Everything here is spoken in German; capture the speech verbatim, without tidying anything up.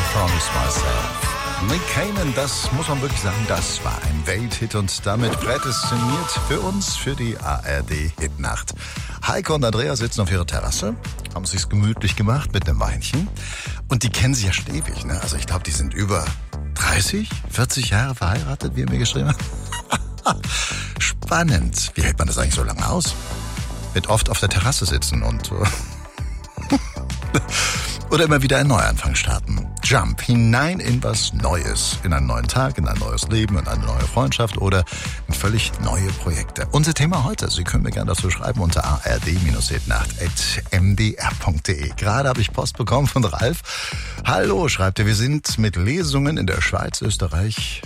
Promise Myself. Nick Cannon, das muss man wirklich sagen, das war ein Welthit und damit prädestiniert für uns, für die A R D-Hitnacht. Heiko und Andrea sitzen auf ihrer Terrasse, haben sich's gemütlich gemacht mit einem Weinchen und die kennen sich ja schon ewig, ne? Also ich glaube, die sind über dreißig, vierzig Jahre verheiratet, wie er mir geschrieben hat. Spannend. Wie hält man das eigentlich so lange aus? Wird oft auf der Terrasse sitzen und oder immer wieder einen Neuanfang starten. Jump hinein in was Neues, in einen neuen Tag, in ein neues Leben, in eine neue Freundschaft oder in völlig neue Projekte. Unser Thema heute, Sie können mir gerne dazu schreiben unter a r d hitnacht at m d r punkt d e. Gerade habe ich Post bekommen von Ralf. Hallo, schreibt er, wir sind mit Lesungen in der Schweiz, Österreich,